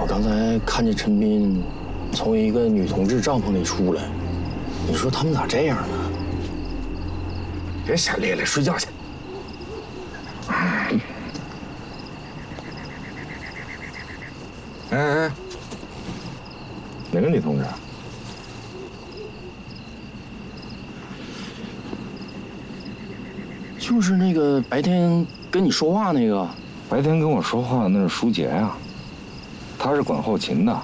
刚才看见陈斌从一个女同志帐篷里出来，你说他们咋这样呢？ 别瞎咧咧，睡觉去。哎，哪个女同志？ 就是那个白天跟你说话那个。 白天跟我说话那是舒杰呀，他是管后勤的。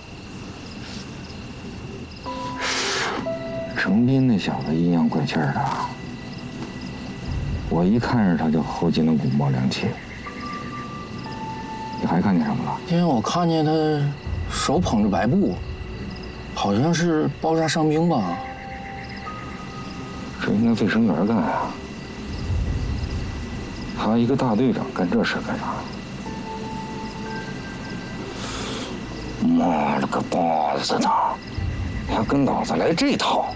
程斌那小子阴阳怪气的，我一看着他就后脊梁骨冒凉气。你还看见什么了？ 今天我看见他手捧着白布，好像是包扎伤兵吧。 这应该卫生员干呀。他一个大队长干这事干啥？妈了个巴子的！你还跟老子来这套？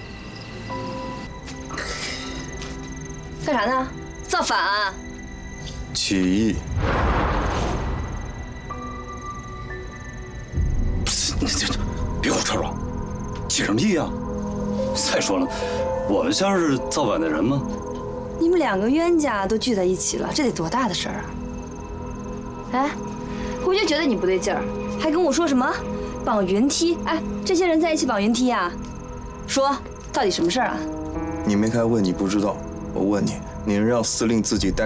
干啥呢？造反啊！ 起义。 你这别胡扯了，起什么义啊？再说了，我们像是造反的人吗？ 你们两个冤家都聚在一起了，这得多大的事儿啊！哎，我就觉得你不对劲儿，还跟我说什么绑云梯？哎，这些人在一起绑云梯啊？说到底什么事儿啊？ 你没开会，你不知道。我问你，你是让司令自己带